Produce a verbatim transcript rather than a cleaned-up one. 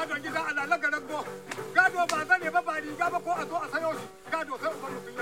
gadon gida Allah lagaran go gado ba zane ba ba riga ba ko a zo a sayo shi gado sai uban mutum